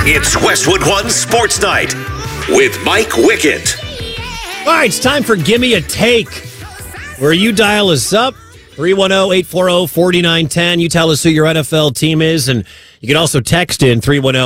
It's Westwood One Sports Night with Mike Wickett. All right, it's time for Gimme a Take, where you dial us up, 310-840-4910. You tell us who your NFL team is, and you can also text in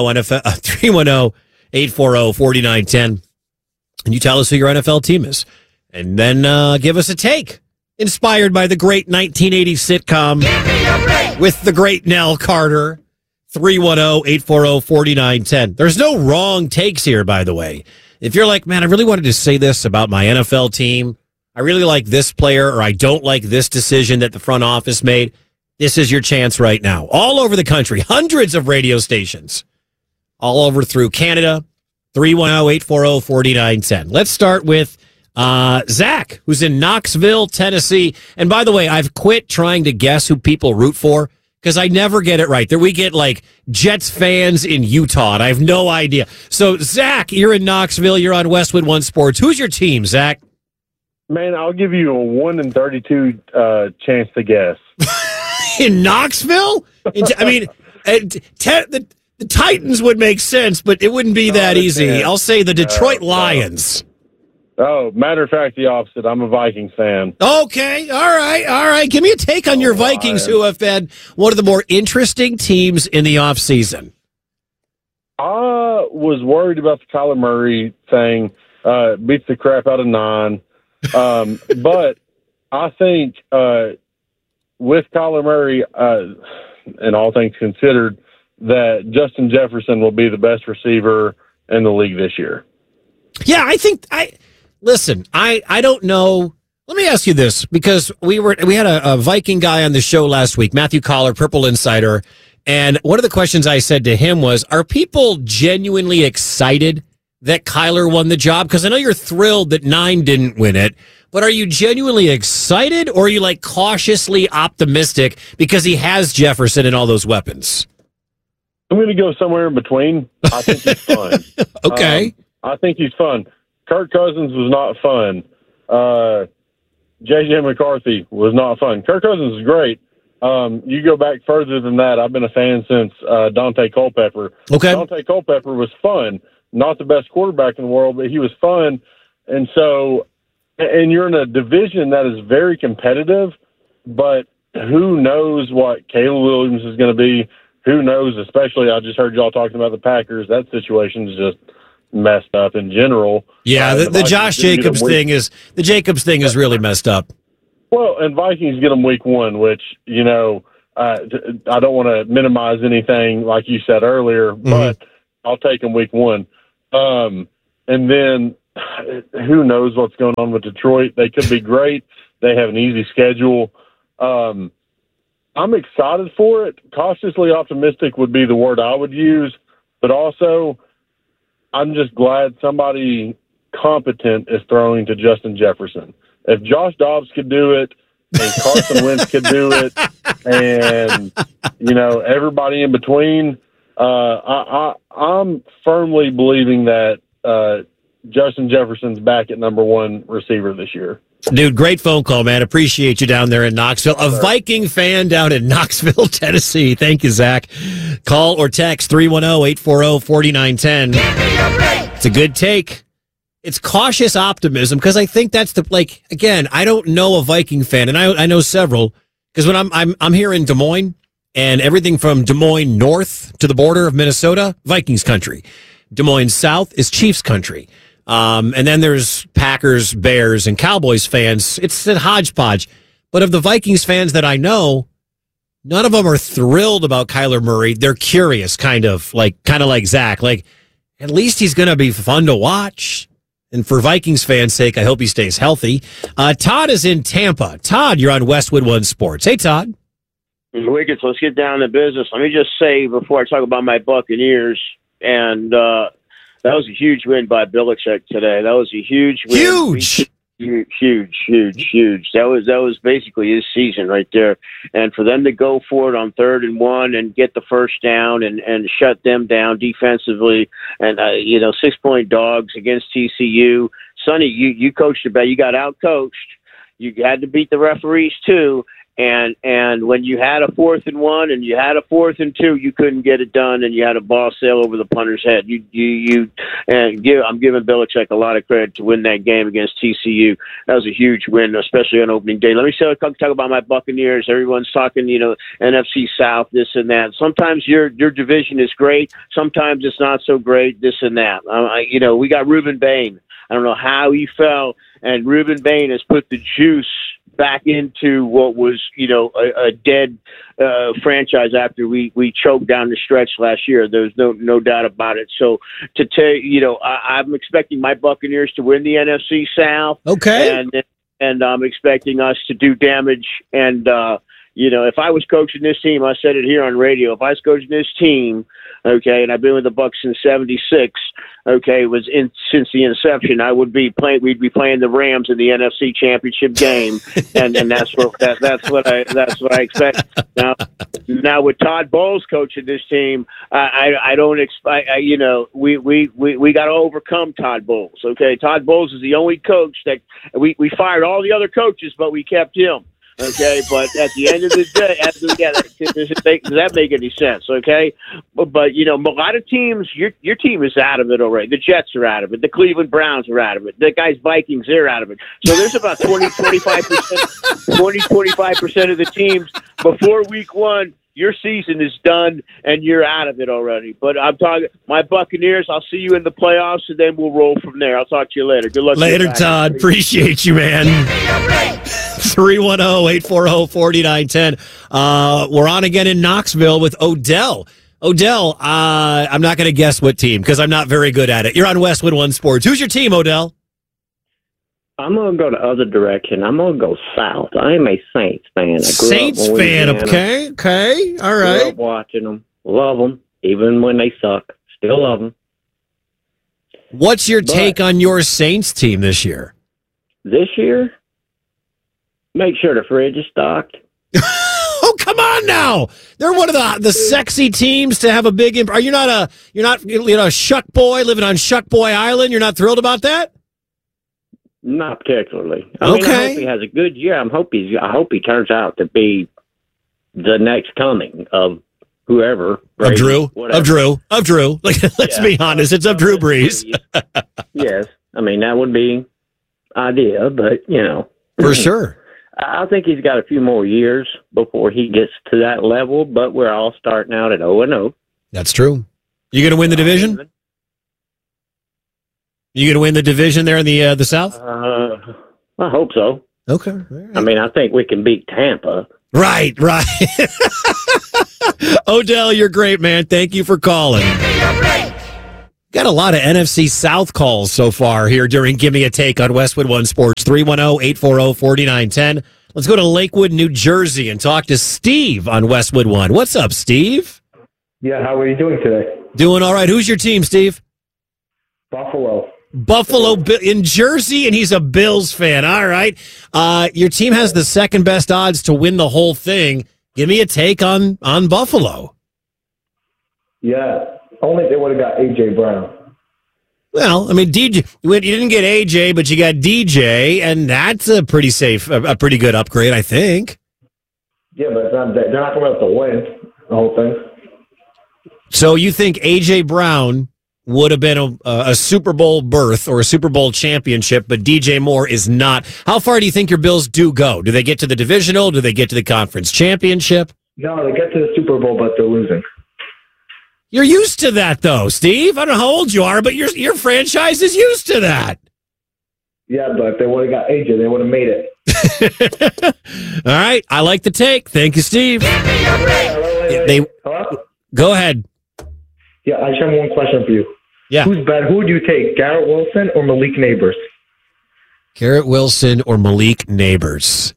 310-840-4910, and you tell us who your NFL team is. And then give us a take, inspired by the great 1980s sitcom with the great Nell Carter. 310-840-4910. There's no wrong takes here, by the way. If you're like, man, I really wanted to say this about my NFL team, I really like this player, or I don't like this decision that the front office made, this is your chance right now. All over the country, hundreds of radio stations, all over through Canada, 310-840-4910. Let's start with Zach, who's in Knoxville, Tennessee. And by the way, I've quit trying to guess who people root for, because I never get it right. There we get like Jets fans in Utah, and I have no idea. So, Zach, you're in Knoxville. You're on Westwood One Sports. Who's your team, Zach? Man, I'll give you a 1 in 32 chance to guess. In Knoxville? I mean, the Titans would make sense, but it wouldn't be that easy. I'll say the Detroit Lions. Oh, matter of fact, the opposite. I'm a Vikings fan. Okay, all right. Give me a take on your Vikings, who have been one of the more interesting teams in the offseason. I was worried about the Kyler Murray thing. Beats the crap out of 9. But I think with Kyler Murray, and all things considered, that Justin Jefferson will be the best receiver in the league this year. Yeah, Listen, I don't know. Let me ask you this, because we had a Viking guy on the show last week, Matthew Collar, Purple Insider, and one of the questions I said to him was, are people genuinely excited that Kyler won the job? Because I know you're thrilled that 9 didn't win it, but are you genuinely excited, or are you like cautiously optimistic because he has Jefferson and all those weapons? I'm going to go somewhere in between. I think he's fun. Okay. I think he's fun. Kirk Cousins was not fun. J.J. McCarthy was not fun. Kirk Cousins is great. You go back further than that. I've been a fan since Dante Culpepper. Okay. Dante Culpepper was fun. Not the best quarterback in the world, but he was fun. And so, and you're in a division that is very competitive, but who knows what Caleb Williams is going to be? Who knows? Especially, I just heard y'all talking about the Packers. That situation is just messed up in general. Yeah, the Josh Jacobs thing is really messed up. Well, and Vikings get them week 1, which, you know, I don't want to minimize anything like you said earlier, but I'll take them week 1. And then who knows what's going on with Detroit? They could be great. They have an easy schedule. I'm excited for it. Cautiously optimistic would be the word I would use, but also I'm just glad somebody competent is throwing to Justin Jefferson. If Josh Dobbs could do it, and Carson Wentz could do it, and, you know, everybody in between, I'm firmly believing that Justin Jefferson's back at number 1 receiver this year. Dude, great phone call, man. Appreciate you down there in Knoxville. A Viking fan down in Knoxville, Tennessee. Thank you, Zach. Call or text 310-840-4910. It's a good take. It's cautious optimism, because I think that's again, I don't know a Viking fan, and I know several, because when I'm here in Des Moines, and everything from Des Moines north to the border of Minnesota, Vikings country. Des Moines south is Chiefs country. And then there's Packers, Bears, and Cowboys fans. It's a hodgepodge. But of the Vikings fans that I know, none of them are thrilled about Kyler Murray. They're curious, kind of like Zach. Like, at least he's going to be fun to watch. And for Vikings fans' sake, I hope he stays healthy. Todd is in Tampa. Todd, you're on Westwood One Sports. Hey, Todd. Wickets, let's get down to business. Let me just say before I talk about my Buccaneers, and that was a huge win by Belichick today. That was a huge win. Huge. That was basically his season right there. And for them to go for it on 3rd and 1 and get the first down and shut them down defensively, and 6-point dogs against TCU. Sonny, you coached it, but you got out coached. You had to beat the referees too. And when you had a 4th and 1 and you had a 4th and 2, you couldn't get it done, and you had a ball sail over the punter's head. I'm giving Belichick a lot of credit to win that game against TCU. That was a huge win, especially on opening day. Let me talk about my Buccaneers. Everyone's talking, NFC South, this and that. Sometimes your division is great. Sometimes it's not so great, this and that. We got Reuben Bain. I don't know how he fell, and Reuben Bain has put the juice back into what was, a dead franchise after we choked down the stretch last year. There's no doubt about it. So to tell I'm expecting my Buccaneers to win the NFC South. Okay. And I'm expecting us to do damage. And, if I was coaching this team, I said it here on radio, if I was coaching this team, okay, and I've been with the Bucs since '76. Okay, since the inception. We'd be playing the Rams in the NFC Championship game, and that's what I expect. Now with Todd Bowles coaching this team, I don't expect. We got to overcome Todd Bowles. Okay, Todd Bowles is the only coach that we fired all the other coaches, but we kept him. Okay, but at the end of the day, does that make any sense? Okay, but a lot of teams, your team is out of it already. The Jets are out of it. The Cleveland Browns are out of it. The guys Vikings, they're out of it. So there's about 25% of the teams before week 1. Your season is done, and you're out of it already. But I'm talking my Buccaneers. I'll see you in the playoffs, and then we'll roll from there. I'll talk to you later. Good luck. Later, Todd. Appreciate you, man. 310-840-4910. We're on again in Knoxville with Odell. Odell, I'm not going to guess what team because I'm not very good at it. You're on Westwood One Sports. Who's your team, Odell? I'm going to go the other direction. I'm going to go south. I am a Saints fan. Saints fan, okay. All right. Grew up watching them. Love them. Even when they suck. Still love them. What's your take on your Saints team this year? This year? Make sure the fridge is stocked. Oh, come on now. They're one of the sexy teams to have a big impact. You're not a Shuck Boy living on Shuck Boy Island? You're not thrilled about that? Not particularly. I hope he has a good year. I hope he turns out to be the next coming of whoever. Brady, of Drew. Let's be honest. It's of Drew Brees. Yes. That would be ideal, but, For sure. I think he's got a few more years before he gets to that level, but we're all starting out at 0-0. That's true. You going to win the division? You going to win the division there in the South? I hope so. Okay. Right. I think we can beat Tampa. Right. Odell, you're great, man. Thank you for calling. Got a lot of NFC South calls so far here during Give Me a Take on Westwood One Sports. 310-840-4910. Let's go to Lakewood, New Jersey, and talk to Steve on Westwood One. What's up, Steve? Yeah, how are you doing today? Doing all right. Who's your team, Steve? Buffalo in Jersey, and he's a Bills fan. All right. Your team has the second best odds to win the whole thing. Give me a take on Buffalo. Yeah, only they would have got A.J. Brown. Well, DJ, you didn't get A.J., but you got DJ, and that's a pretty pretty good upgrade, I think. Yeah, but they're not going to have to win the whole thing. So you think A.J. Brown would have been a Super Bowl berth or a Super Bowl championship, but DJ Moore is not. How far do you think your Bills do go? Do they get to the divisional? Do they get to the conference championship? No, they get to the Super Bowl, but they're losing. You're used to that, though, Steve. I don't know how old you are, but your franchise is used to that. Yeah, but if they would have got AJ, they would have made it. All right. I like the take. Thank you, Steve. Hello? Go ahead. Yeah, I just have one question for you. Yeah. Who's bad? Who would you take, Garrett Wilson or Malik Neighbors? Garrett Wilson or Malik Neighbors?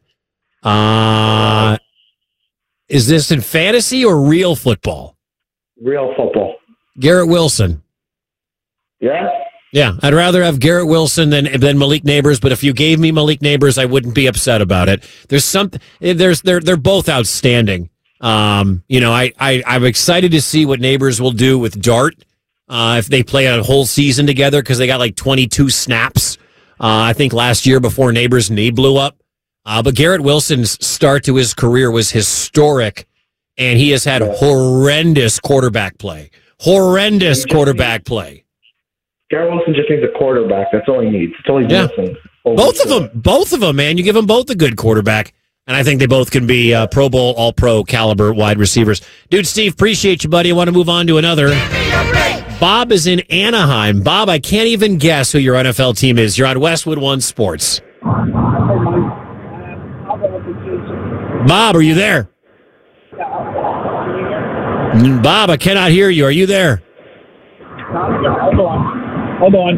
Is this in fantasy or real football? Real football. Garrett Wilson. Yeah? Yeah, I'd rather have Garrett Wilson than Malik Neighbors, but if you gave me Malik Neighbors, I wouldn't be upset about it. They're both outstanding. I'm excited to see what Neighbors will do with Dart if they play a whole season together because they got like 22 snaps. I think last year before Neighbors' knee blew up. But Garrett Wilson's start to his career was historic, and he has had horrendous quarterback play. Garrett Wilson just needs a quarterback. That's all he needs. That's all he's missing. Both of them, man. You give them both a good quarterback, and I think they both can be Pro Bowl, All-Pro caliber wide receivers. Dude, Steve, appreciate you, buddy. I want to move on to another. Bob is in Anaheim. Bob, I can't even guess who your NFL team is. You're on Westwood One Sports. Bob, are you there? Bob, I cannot hear you. Are you there? Hold on.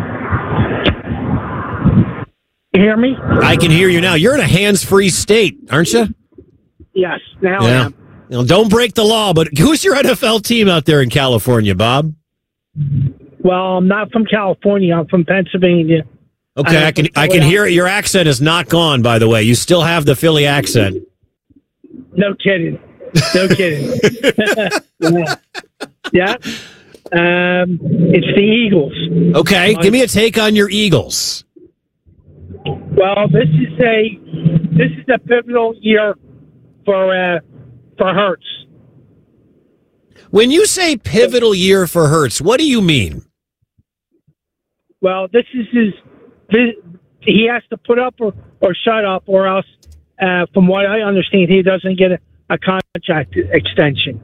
You hear me? I can hear you now. You're in a hands-free state, aren't you? Yes, now I am. Don't break the law, but who's your NFL team out there in California, Bob? Well, I'm not from California. I'm from Pennsylvania. Okay, I can hear it. Your accent is not gone, by the way. You still have the Philly accent. No kidding. Yeah. It's the Eagles. Okay, give me a take on your Eagles. Well, this is a pivotal year for Hurts. When you say pivotal year for Hurts, what do you mean? Well, he has to put up or shut up, or else, from what I understand, he doesn't get a contract extension.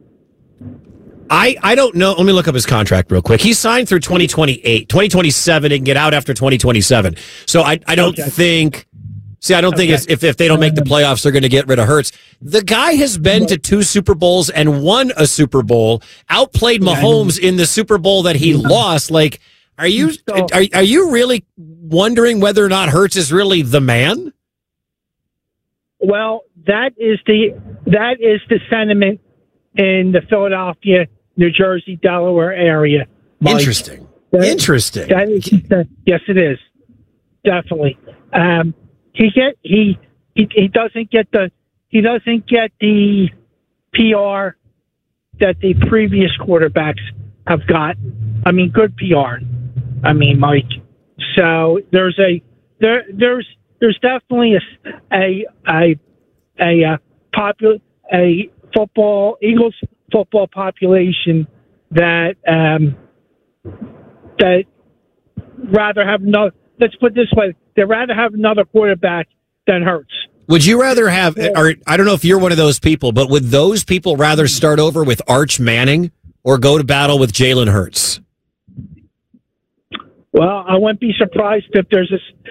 I don't know. Let me look up his contract real quick. He's signed through 2028, 2027. He can get out after 2027. So I don't think. See, I don't think it's, if they don't make the playoffs, they're going to get rid of Hurts. The guy has been to 2 Super Bowls and won a Super Bowl. Outplayed Mahomes in the Super Bowl that he lost. Like, are you really wondering whether or not Hurts is really the man? Well, that is the sentiment in the Philadelphia, New Jersey, Delaware area. Mike. Interesting. Yes, it is. Definitely. He doesn't get the PR that the previous quarterbacks have got. I mean, good PR. I mean, Mike. So there's definitely Eagles football population that rather have no. Let's put it this way: they'd rather have another quarterback than Hurts. Would you rather have? Or I don't know if you're one of those people, but would those people rather start over with Arch Manning or go to battle with Jalen Hurts? Well, I wouldn't be surprised if there's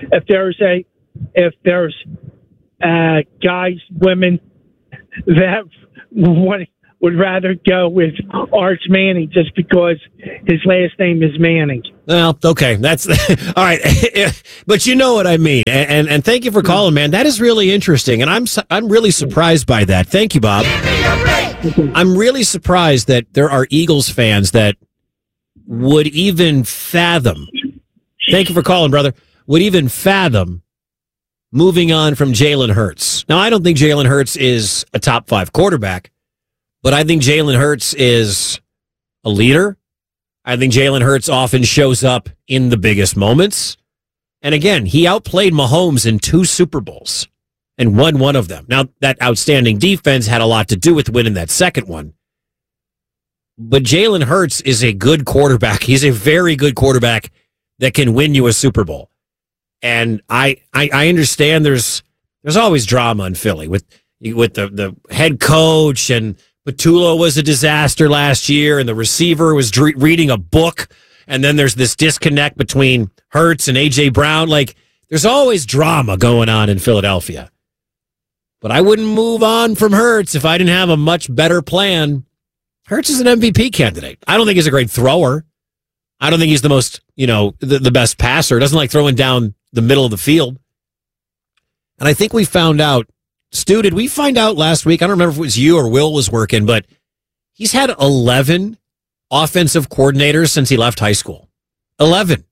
guys, women that would rather go with Arch Manning just because his last name is Manning. Well, okay, that's all right, but you know what I mean. And thank you for calling, man. That is really interesting, and I'm really surprised by that. Thank you, Bob. I'm really surprised that there are Eagles fans that would even fathom. Thank you for calling, brother. Would even fathom moving on from Jalen Hurts. Now, I don't think Jalen Hurts is a top 5 quarterback, but I think Jalen Hurts is a leader. I think Jalen Hurts often shows up in the biggest moments. And again, he outplayed Mahomes in 2 Super Bowls and won one of them. Now, that outstanding defense had a lot to do with winning that second one. But Jalen Hurts is a good quarterback. He's a very good quarterback that can win you a Super Bowl. And I understand there's always drama in Philly with the head coach, and Patullo was a disaster last year, and the receiver was reading a book, and then there's this disconnect between Hurts and A.J. Brown. Like, there's always drama going on in Philadelphia. But I wouldn't move on from Hurts if I didn't have a much better plan. Hurts is an MVP candidate. I don't think he's a great thrower. I don't think he's the most, the best passer. Doesn't like throwing down the middle of the field. And I think we found out, Stu, did we find out last week? I don't remember if it was you or Will was working, but he's had 11 offensive coordinators since he left high school. 11.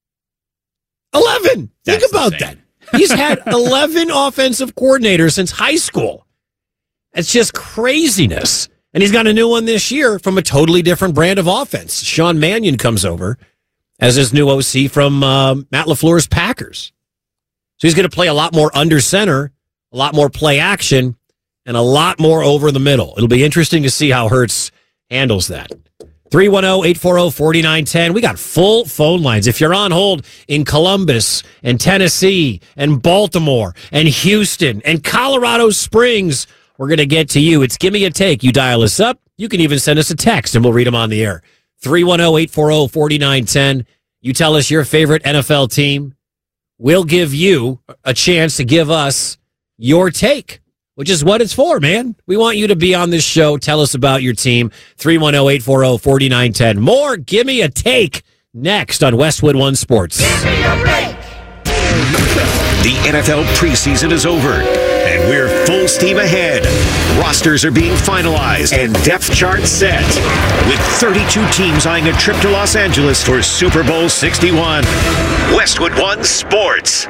Think about that. He's had 11 offensive coordinators since high school. It's just craziness. And he's got a new one this year from a totally different brand of offense. Sean Mannion comes over as his new OC from Matt LaFleur's Packers. So he's going to play a lot more under center, a lot more play action, and a lot more over the middle. It'll be interesting to see how Hurts handles that. 310-840-4910. We got full phone lines. If you're on hold in Columbus and Tennessee and Baltimore and Houston and Colorado Springs, we're going to get to you. It's Gimme a Take. You dial us up. You can even send us a text, and we'll read them on the air. 310-840-4910. You tell us your favorite NFL team. We'll give you a chance to give us your take, which is what it's for, man. We want you to be on this show. Tell us about your team. 310-840-4910. More Gimme a Take next on Westwood One Sports. Give me a break. The NFL preseason is over, and we're full steam ahead. Rosters are being finalized and depth charts set, with 32 teams eyeing a trip to Los Angeles for Super Bowl 61. Westwood One Sports.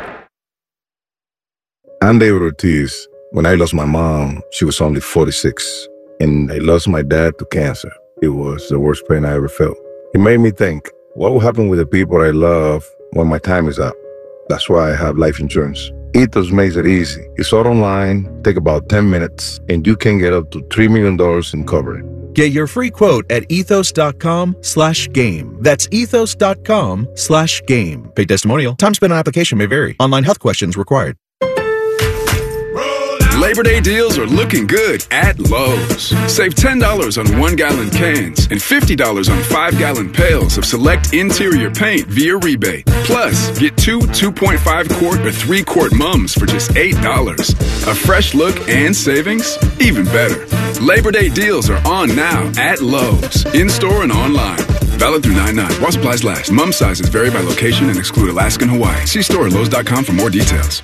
I'm David Ortiz. When I lost my mom, she was only 46, and I lost my dad to cancer. It was the worst pain I ever felt. It made me think, what will happen with the people I love when my time is up? That's why I have life insurance. Ethos makes it easy. It's all online, take about 10 minutes, and you can get up to $3 million in coverage. Get your free quote at ethos.com/game. That's ethos.com/game. Paid testimonial. Time spent on application may vary. Online health questions required. Labor Day deals are looking good at Lowe's. Save $10 on 1-gallon cans and $50 on 5-gallon pails of select interior paint via rebate. Plus, get 2 2.5-quart or 3-quart mums for just $8. A fresh look and savings? Even better. Labor Day deals are on now at Lowe's, in-store and online. Valid through 9/9. While supplies last. Mum sizes vary by location and exclude Alaska and Hawaii. See store at Lowe's.com for more details.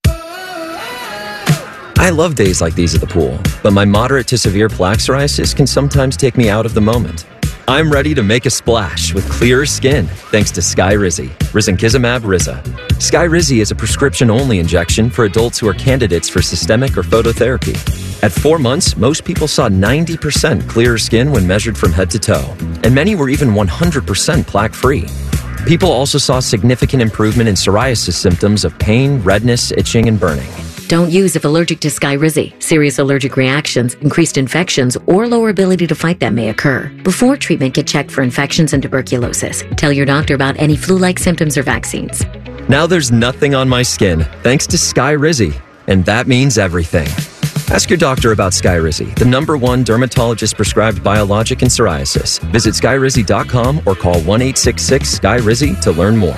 I love days like these at the pool, but my moderate to severe plaque psoriasis can sometimes take me out of the moment. I'm ready to make a splash with clearer skin thanks to Skyrizi, risankizumab Riza. Skyrizi is a prescription-only injection for adults who are candidates for systemic or phototherapy. At 4 months, most people saw 90% clearer skin when measured from head to toe, and many were even 100% plaque-free. People also saw significant improvement in psoriasis symptoms of pain, redness, itching, and burning. Don't use if allergic to Skyrizi. Serious allergic reactions, increased infections, or lower ability to fight them may occur. Before treatment, get checked for infections and tuberculosis. Tell your doctor about any flu-like symptoms or vaccines. Now there's nothing on my skin, thanks to Skyrizi, and that means everything. Ask your doctor about Skyrizi, the #1 dermatologist-prescribed biologic in psoriasis. Visit Skyrizi.com or call 1-866-SKYRIZI to learn more.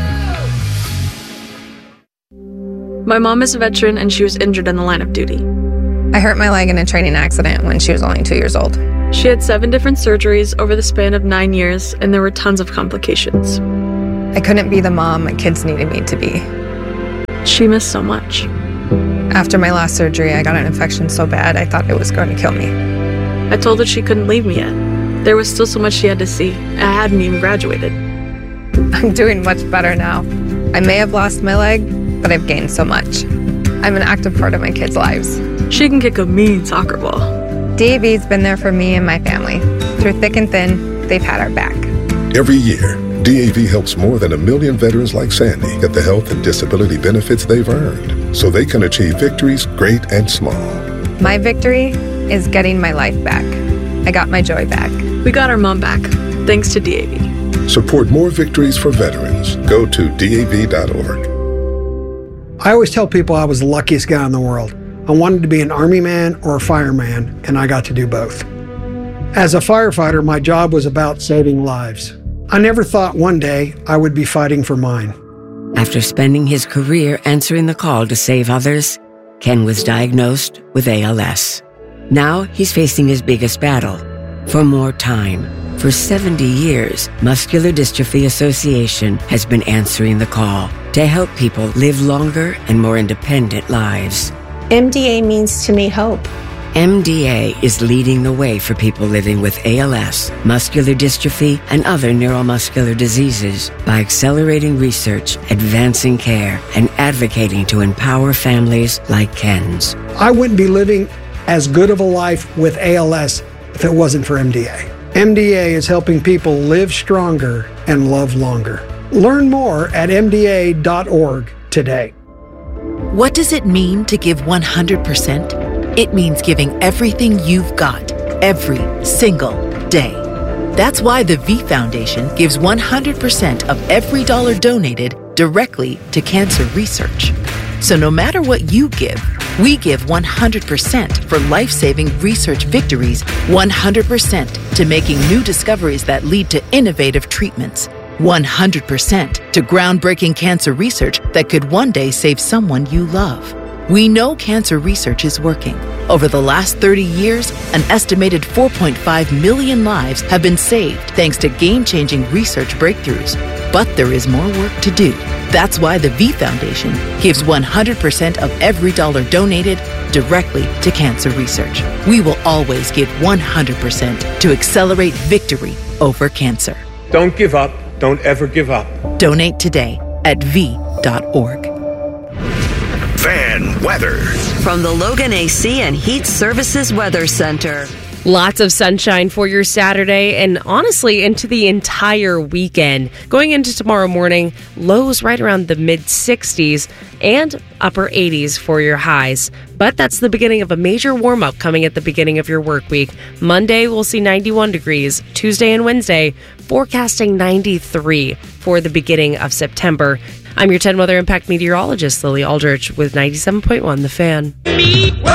My mom is a veteran and she was injured in the line of duty. I hurt my leg in a training accident when she was only 2 years old. She had 7 different surgeries over the span of 9 years, and there were tons of complications. I couldn't be the mom my kids needed me to be. She missed so much. After my last surgery, I got an infection so bad I thought it was going to kill me. I told her she couldn't leave me yet. There was still so much she had to see. I hadn't even graduated. I'm doing much better now. I may have lost my leg, but I've gained so much. I'm an active part of my kids' lives. She can kick a mean soccer ball. DAV's been there for me and my family. Through thick and thin, they've had our back. Every year, DAV helps more than 1 million veterans like Sandy get the health and disability benefits they've earned, so they can achieve victories great and small. My victory is getting my life back. I got my joy back. We got our mom back, thanks to DAV. Support more victories for veterans. Go to DAV.org. I always tell people I was the luckiest guy in the world. I wanted to be an Army man or a fireman, and I got to do both. As a firefighter, my job was about saving lives. I never thought one day I would be fighting for mine. After spending his career answering the call to save others, Ken was diagnosed with ALS. Now he's facing his biggest battle, for more time. For 70 years, Muscular Dystrophy Association has been answering the call to help people live longer and more independent lives. MDA means to me hope. MDA is leading the way for people living with ALS, muscular dystrophy, and other neuromuscular diseases by accelerating research, advancing care, and advocating to empower families like Ken's. I wouldn't be living as good of a life with ALS if it wasn't for MDA. MDA is helping people live stronger and love longer. Learn more at MDA.org today. What does it mean to give 100%? It means giving everything you've got, every single day. That's why the V Foundation gives 100% of every dollar donated directly to cancer research. So no matter what you give, we give 100% for life-saving research victories, 100% to making new discoveries that lead to innovative treatments, 100% to groundbreaking cancer research that could one day save someone you love. We know cancer research is working. Over the last 30 years, an estimated 4.5 million lives have been saved thanks to game-changing research breakthroughs. But there is more work to do. That's why the V Foundation gives 100% of every dollar donated directly to cancer research. We will always give 100% to accelerate victory over cancer. Don't give up. Don't ever give up. Donate today at v.org. Fan weather from the Logan AC and Heat Services Weather Center. Lots of sunshine for your Saturday and honestly into the entire weekend. Going into tomorrow morning, lows right around the mid-60s and upper 80s for your highs. But that's the beginning of a major warm-up coming at the beginning of your work week. Monday, we'll see 91 degrees. Tuesday and Wednesday, forecasting 93 for the beginning of September. I'm your 10 Weather Impact meteorologist, Lily Aldrich, with 97.1 The Fan.